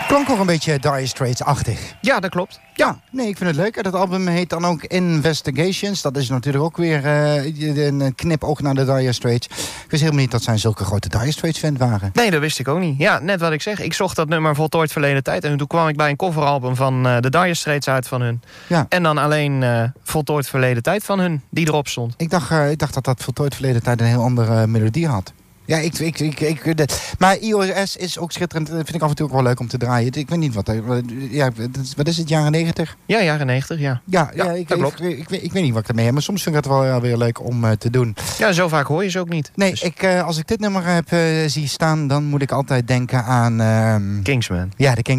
Klonk ook een beetje Dire Straits-achtig. Ja, dat klopt. Ja, nee, ik vind het leuk. En dat album heet dan ook Investigations. Dat is natuurlijk ook weer een knipoog naar de Dire Straits. Ik wist helemaal niet dat zij zulke grote Dire Straits-fan waren. Nee, dat wist ik ook niet. Ja, net wat ik zeg. Ik zocht dat nummer Voltooid Verleden Tijd. En toen kwam ik bij een coveralbum van de Dire Straits uit van hun. Ja. En dan alleen Voltooid Verleden Tijd van hun, die erop stond. Ik dacht dat Voltooid Verleden Tijd een heel andere melodie had. Ja, maar iOS is ook schitterend. Dat vind ik af en toe ook wel leuk om te draaien. Ik weet niet wat. Wat is het, jaren 90? Ja, jaren 90, ja. Ja, dat klopt. Ik weet niet wat ik ermee heb. Maar soms vind ik het wel weer leuk om te doen. Ja, zo vaak hoor je ze ook niet. Nee, dus. Als ik dit nummer heb zie staan, dan moet ik altijd denken aan... Kingsman. Ja, de Kingsman.